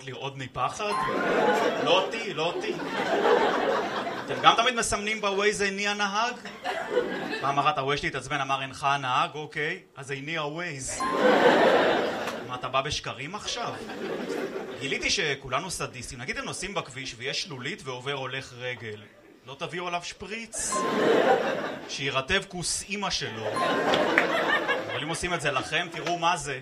יכולות לרעוד מפחד? לא אותי, לא אותי. אתם גם תמיד מסמנים בווייז איני הנהג? פעם אחת הווייז שלי התעצבן, אמר אינך הנהג, אוקיי, אז איני הווייז. מה, אתה בא בשקרים עכשיו? גיליתי שכולנו סדיסטים. נגיד הם נוסעים בכביש ויש שלולית ועובר הולך רגל. לא תביאו עליו שפריץ? שירטב כוס אמא שלו. אבל אם עושים את זה לכם, תראו מה זה.